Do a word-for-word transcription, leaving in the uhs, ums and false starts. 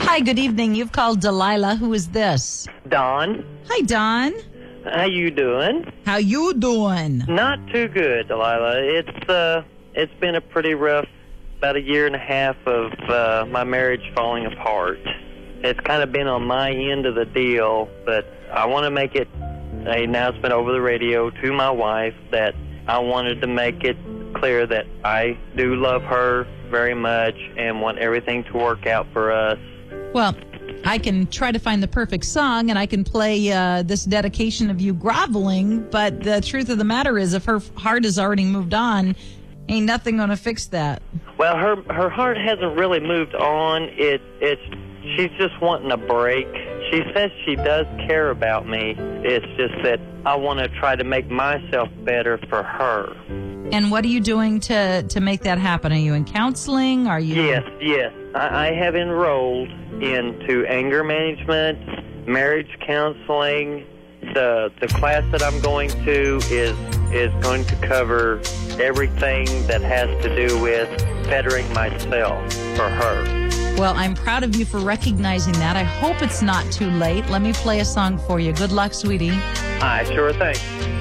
Hi, good evening. You've called Delilah. Who is this? Don. Hi, Don. How you doing? How you doing? Not too good, Delilah. It's uh, it's been a pretty rough, about a year and a half of uh, my marriage falling apart. It's kind of been on my end of the deal, but I want to make it an announcement over the radio to my wife that I wanted to make it clear that I do love her very much and want everything to work out for us. Well, I can try to find the perfect song, and I can play uh, this dedication of you groveling, but the truth of the matter is, if her heart has already moved on, ain't nothing going to fix that. Well, her her heart hasn't really moved on. It it's she's just wanting a break. She says she does care about me. It's just that I want to try to make myself better for her. And what are you doing to, to make that happen? Are you in counseling? Are you? Yes, yes. I, I have enrolled into anger management, marriage counseling. The the class that I'm going to is is going to cover everything that has to do with bettering myself for her. Well, I'm proud of you for recognizing that. I hope it's not too late. Let me play a song for you. Good luck, sweetie. I sure think.